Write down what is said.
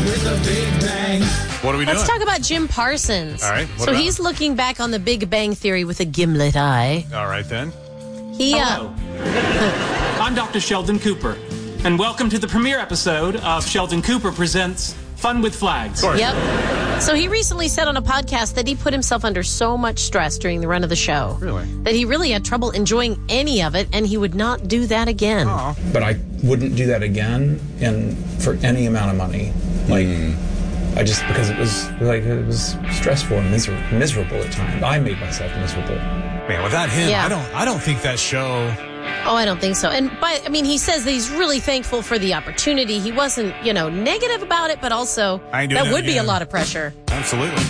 with a big bang. What are we doing? Let's talk about Jim Parsons. All right. So he's looking back on the Big Bang Theory with a gimlet eye. All right, then. Hello. I'm Dr. Sheldon Cooper, and welcome to the premiere episode of Sheldon Cooper Presents Fun with Flags. Yep. So he recently said on a podcast that he put himself under so much stress during the run of the show. Really? That he really had trouble enjoying any of it, and he would not do that again. Oh. But I wouldn't do that again for any amount of money. Because it was stressful and miserable at times. I made myself miserable. Man, without him, Yeah. I don't think that show. Oh, I don't think so. And he says that he's really thankful for the opportunity. He wasn't, negative about it, but also I ain't doing that that would be a again. lot of pressure. Absolutely.